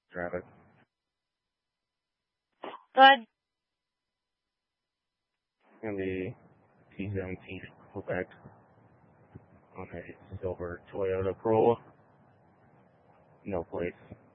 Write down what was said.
Drive it. Good. And the T17 Quebec on a silver Toyota Corolla. No plates.